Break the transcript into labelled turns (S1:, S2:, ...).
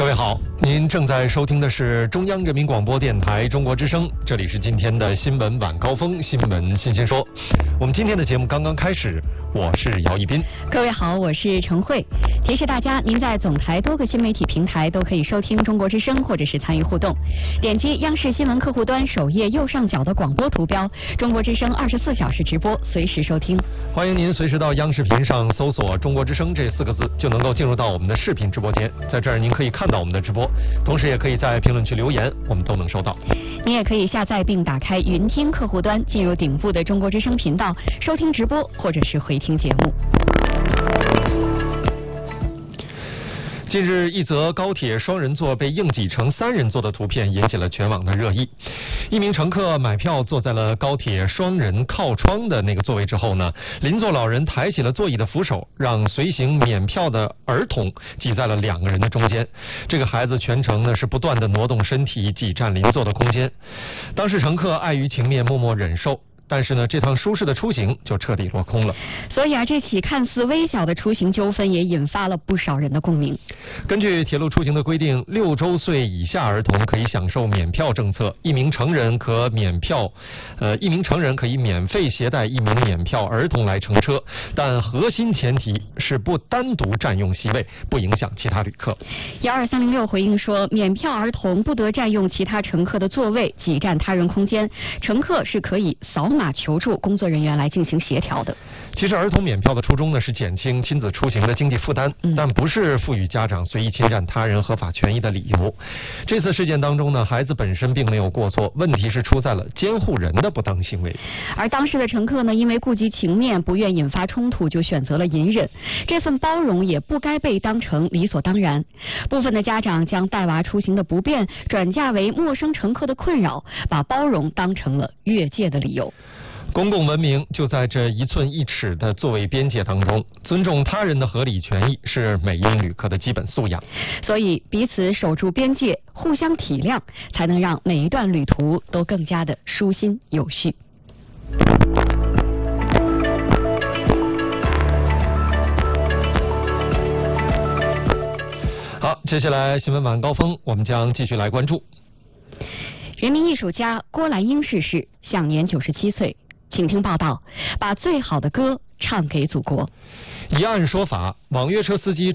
S1: 各位好，您正在收听的是中央人民广播电台中国之声，这里是今天的新闻晚高峰，新闻新鲜说。我们今天的节目刚刚开始，我是姚一斌。
S2: 各位好，我是陈慧。提示大家，您在总台多个新媒体平台都可以收听中国之声，或者是参与互动。点击央视新闻客户端首页右上角的广播图标，中国之声24小时直播，随时收听。
S1: 欢迎您随时到央视频上搜索中国之声这4个字，就能够进入到我们的视频直播间。在这儿您可以看到我们的直播，同时也可以在评论区留言，我们都能收到。
S2: 您也可以下载并打开云听客户端，进入顶部的中国之声频道，收听直播或者是回听节目。
S1: 近日，一则高铁双人座被硬挤成3人座的图片引起了全网的热议。一名乘客买票坐在了高铁双人靠窗的那个座位之后呢，邻座老人抬起了座椅的扶手，让随行免票的儿童挤在了2个人的中间。这个孩子全程呢是不断的挪动身体，挤占邻座的空间。当时乘客碍于情面默默忍受。但是呢，这趟舒适的出行就彻底落空了。
S2: 所以这起看似微小的出行纠纷也引发了不少人的共鸣。
S1: 根据铁路出行的规定，6周岁以下儿童可以享受免票政策，一名成人可以免费携带1名免票儿童来乘车，但核心前提是不单独占用席位，不影响其他旅客。
S2: 12306回应说，免票儿童不得占用其他乘客的座位，挤占他人空间，乘客是可以扫码求助工作人员来进行协调的。
S1: 其实儿童免票的初衷呢是减轻亲子出行的经济负担，但不是赋予家长随意侵占他人合法权益的理由。这次事件当中呢，孩子本身并没有过错，问题是出在了监护人的不当行为。
S2: 而当时的乘客呢，因为顾及情面，不愿引发冲突，就选择了隐忍。这份包容也不该被当成理所当然。部分的家长将带娃出行的不便转嫁为陌生乘客的困扰，把包容当成了越界的理由。
S1: 公共文明就在这1寸1尺的座位边界当中，尊重他人的合理权益是每一名旅客的基本素养。
S2: 所以彼此守住边界，互相体谅，才能让每一段旅途都更加的舒心有序。
S1: 好，接下来新闻晚高峰，我们将继续来关注。
S2: 人民艺术家郭兰英逝世，享年97岁。请听报道，把最好的歌唱给祖国。
S1: 以案说法，网约车司机